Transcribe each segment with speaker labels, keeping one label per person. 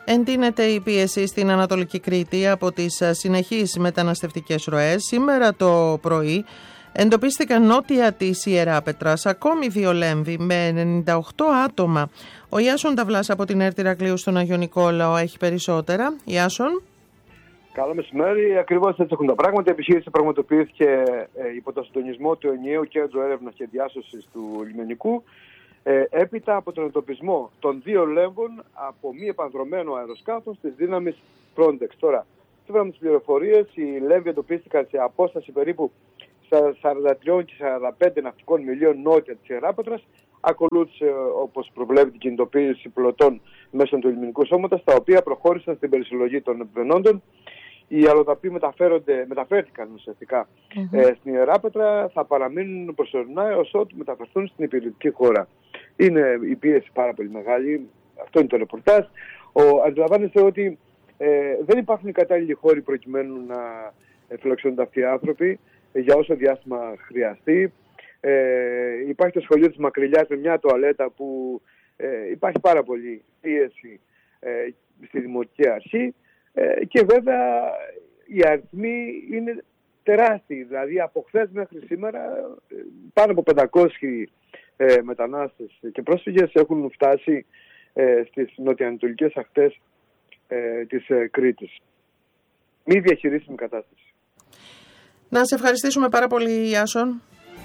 Speaker 1: Εντείνεται η πίεση στην Ανατολική Κρήτη από τις συνεχείς μεταναστευτικές ροές. Σήμερα το πρωί εντοπίστηκαν νότια της Ιεράπετρας ακόμη 2 λέμβοι με 98 άτομα. Ο Ιάσον Ταβλάς από την ΕΡΤ Ηρακλείου στον Άγιο Νικόλαο έχει περισσότερα. Ιάσον.
Speaker 2: Καλό μεσημέρι. Ακριβώς έτσι έχουν τα πράγματα. Η επιχείρηση πραγματοποιήθηκε υπό το συντονισμό του Ενιαίου Κέντρου Έρευνας και Διάσωσης του Λιμενικού, έπειτα από τον εντοπισμό των 2 λέμβων από μη επανδρωμένο αεροσκάφος της δύναμης Frontex. Τώρα, σύμφωνα με τις πληροφορίες, οι λέμβοι εντοπίστηκαν σε απόσταση περίπου 43 και 45 ναυτικών μιλίων νότια της Ιεράπετρας. Ακολούθησε, όπως προβλέπει, την κινητοποίηση πλωτών μέσω του λιμενικού σώματος, τα οποία προχώρησαν στην περισυλλογή των επιβαινόντων. Οι αλλοδαποί μεταφέρθηκαν ουσιαστικά στην Ιεράπετρα, θα παραμείνουν προσωρινά έως ότου μεταφερθούν στην υπηρετική χώρα. Είναι η πίεση πάρα πολύ μεγάλη, αυτό είναι το ρεπορτάζ. Αντιλαμβάνεστε ότι δεν υπάρχουν οι κατάλληλοι χώροι προκειμένου να φιλοξενούνται αυτοί οι άνθρωποι για όσο διάστημα χρειαστεί. Υπάρχει το σχολείο της Μακρυλιάς με μια τουαλέτα που υπάρχει πάρα πολύ πίεση στη Δημοτική Αρχή. Και βέβαια οι αριθμοί είναι τεράστιοι, δηλαδή από χθες μέχρι σήμερα πάνω από 500 μετανάστες και πρόσφυγες έχουν φτάσει στις νοτιοανατολικές ακτές της Κρήτης. Μη διαχειρίσιμη κατάσταση.
Speaker 1: Να σε ευχαριστήσουμε πάρα πολύ, Ιάσον.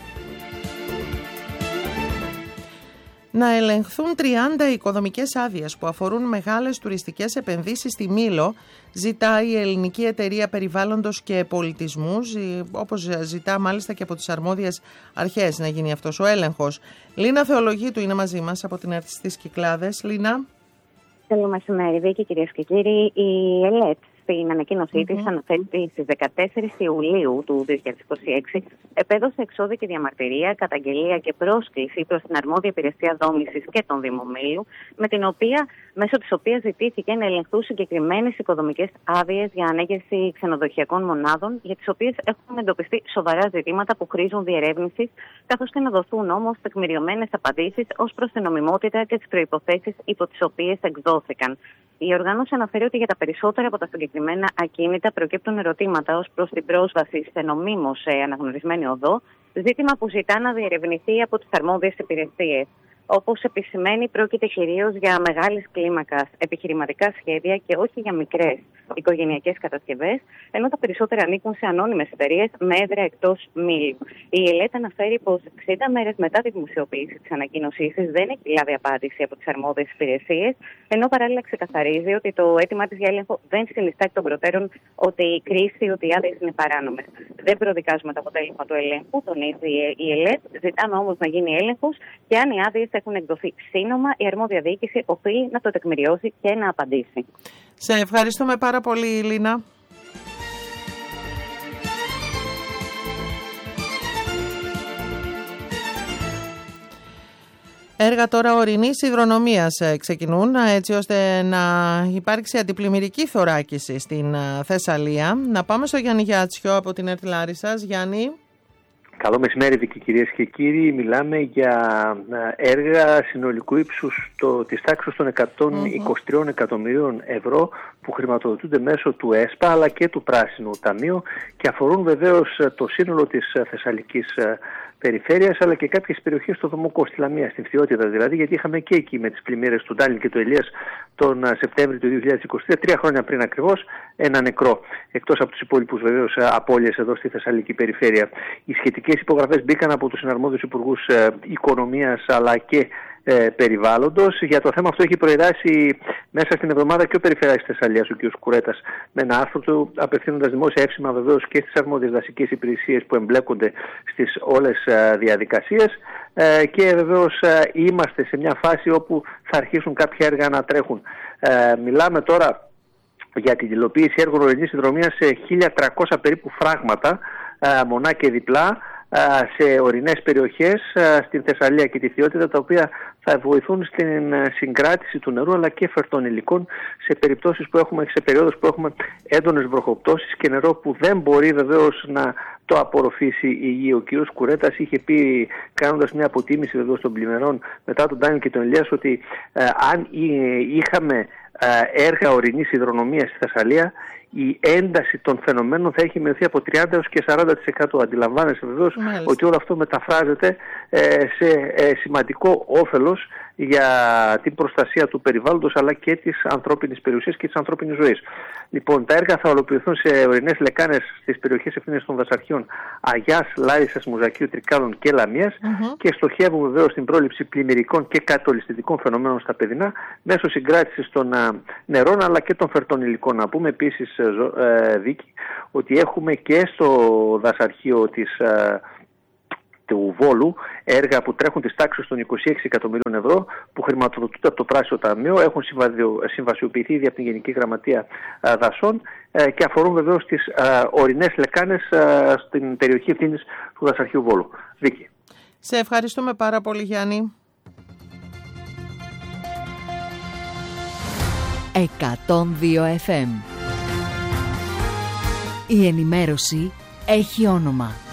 Speaker 1: Να ελεγχθούν 30 οικοδομικές άδειες που αφορούν μεγάλες τουριστικές επενδύσεις στη Μήλο, ζητάει η Ελληνική Εταιρεία Περιβάλλοντος και Πολιτισμού, όπως ζητά μάλιστα και από τις αρμόδιες αρχές να γίνει αυτός ο έλεγχος. Λίνα Θεολογίτου είναι μαζί μας από την ΕΡΤ στις Κυκλάδες. Λίνα.
Speaker 3: Καλό μεσημέρι, Βίκη, κυρίες και κύριοι. Η ΕΛΕΤ στην ανακοίνωσή της αναφέρει ότι στις 14 Ιουλίου του 2026 επέδωσε εξώδικη διαμαρτυρία, καταγγελία και πρόσκληση προς την αρμόδια υπηρεσία δόμησης και τον Δήμο Μήλου, μέσω της οποίας ζητήθηκε να ελεγχθούν συγκεκριμένες οικοδομικές άδειες για ανέγερση ξενοδοχειακών μονάδων, για τις οποίες έχουν εντοπιστεί σοβαρά ζητήματα που χρήζουν διερεύνησης, καθώς και να δοθούν όμως τεκμηριωμένες απαντήσεις ως προς την νομιμότητα και τις προϋποθέσεις υπό τις οποίες εκδόθηκαν. Η οργάνωση αναφέρει ότι για τα περισσότερα από τα συγκεκριμένα ακίνητα προκύπτουν ερωτήματα ως προς την πρόσβαση σε νομίμως αναγνωρισμένη οδό, ζήτημα που ζητά να διερευνηθεί από τις αρμόδιες υπηρεσίες. Όπως επισημαίνει, πρόκειται κυρίως για μεγάλης κλίμακας επιχειρηματικά σχέδια και όχι για μικρές οικογενειακές κατασκευές, ενώ τα περισσότερα ανήκουν σε ανώνυμες εταιρείες με έδρα εκτός Μήλου. Η ΕΛΕΤ αναφέρει πως 60 μέρες μετά τη δημοσιοποίηση της ανακοίνωσής της δεν έχει λάβει απάντηση από τις αρμόδιες υπηρεσίες, ενώ παράλληλα ξεκαθαρίζει ότι το αίτημά της για έλεγχο δεν συνιστά εκ των προτέρων ότι η κρίση, ότι οι άδειες είναι παράνομες. Δεν προδικάζουμε το αποτέλεσμα του ελέγχου, τονίζει η ΕΛΕΤ. Ζητάμε όμως να γίνει έλεγχος και αν οι άδειες έχουν εκδοθεί σύνομα, η αρμόδια διοίκηση οφείλει να το τεκμηριώσει και να απαντήσει.
Speaker 1: Σε ευχαριστούμε πάρα πολύ, Λίνα. Έργα τώρα ορεινής υδρονομίας ξεκινούν, έτσι ώστε να υπάρξει αντιπλημμυρική θωράκιση στην Θεσσαλία. Να πάμε στο Γιάννη Γιάτσιο από την ΕΡΤ Λάρισσας. Γιάννη.
Speaker 4: Καλό μεσημέρι, κυρίες και κύριοι. Μιλάμε για έργα συνολικού ύψους της τάξης των 123 εκατομμυρίων ευρώ που χρηματοδοτούνται μέσω του ΕΣΠΑ αλλά και του Πράσινου Ταμείου και αφορούν βεβαίως το σύνολο της Θεσσαλικής περιφέρειας αλλά και κάποιες περιοχές στο Δομοκό, στη Λαμία, στην Φθιώτιδα δηλαδή, γιατί είχαμε και εκεί με τις πλημμύρες του Ντάνιλ και του Ελίας τον Σεπτέμβριο του 2023, 3 χρόνια πριν ακριβώς, ένα νεκρό. Εκτός από τους υπόλοιπους βεβαίως απώλειες εδώ στη Θεσσαλική περιφέρεια. Οι σχετικές υπογραφές μπήκαν από τους συναρμόδιους υπουργούς οικονομίας αλλά και περιβάλλοντος. Για το θέμα αυτό έχει προεδράσει μέσα στην εβδομάδα και ο Περιφερειάρχης της Θεσσαλίας, ο κ. Κουρέτας, με ένα άρθρο του, απευθύνοντας δημόσια εύσημα βεβαίως και στις αρμόδιες δασικές υπηρεσίες που εμπλέκονται στις όλες διαδικασίες. Και βεβαίως είμαστε σε μια φάση όπου θα αρχίσουν κάποια έργα να τρέχουν. Μιλάμε τώρα για την υλοποίηση έργων ορεινής υδρομείας σε 1.300 περίπου φράγματα, μονά και διπλά, σε ορεινές περιοχές στην Θεσσαλία και τη Φθιώτιδα, τα οποία θα βοηθούν στην συγκράτηση του νερού αλλά και φερτών υλικών σε περιπτώσεις που έχουμε, σε περίοδους που έχουμε έντονες βροχοπτώσεις και νερό που δεν μπορεί βεβαίως να το απορροφήσει η γη. Ο κ. Κουρέτας είχε πει, κάνοντας μια αποτίμηση βεβαίως των πλημμυρών μετά τον Ντάνιλ και τον Ελίας, ότι αν είχαμε έργα ορεινής υδρονομίας στη Θεσσαλία, η ένταση των φαινομένων θα έχει μειωθεί από 30% έως και 40%. Αντιλαμβάνεσαι βεβαίως ότι όλο αυτό μεταφράζεται σε σημαντικό όφελος για την προστασία του περιβάλλοντος, αλλά και της ανθρώπινης περιουσίας και της ανθρώπινης ζωής. Λοιπόν, τα έργα θα ολοκληρωθούν σε ορεινές λεκάνες στις περιοχές ευθύνης των δασαρχείων Αγιάς, Λάρισσας, Μουζακίου, Τρικάλων και Λαμίας και στοχεύουν βεβαίως στην πρόληψη πλημμυρικών και κατολιστικών φαινομένων στα παιδινά μέσω συγκράτησης των νερών αλλά και των φερτών υλικών. Να πούμε επίσης, Βίκη, ότι έχουμε και στο δασαρχείο του Βόλου έργα που τρέχουν της τάξης των 26 εκατομμυρίων ευρώ που χρηματοδοτούνται από το Πράσινο Ταμείο, έχουν συμβασιοποιηθεί ήδη από την Γενική Γραμματεία Δασών και αφορούν βεβαίως τις ορεινές λεκάνες στην περιοχή ευθύνης του δασαρχείου Βόλου. Βίκη.
Speaker 1: Σε ευχαριστούμε πάρα πολύ, Γιάννη.
Speaker 5: 102 FM. Η ενημέρωση έχει όνομα.